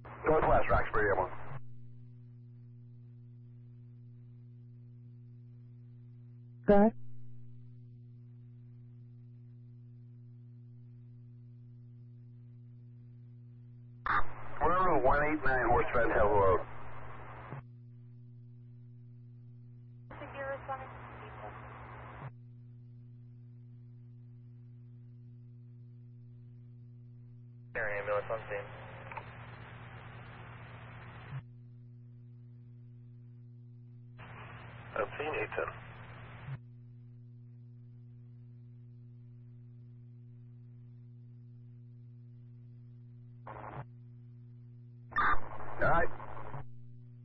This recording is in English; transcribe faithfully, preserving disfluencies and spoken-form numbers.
Northwest, Roxbury Airborne. Good. We're on one eight nine Horsefed Hill Road. Air ambulance on scene. I'm seeing eight ten.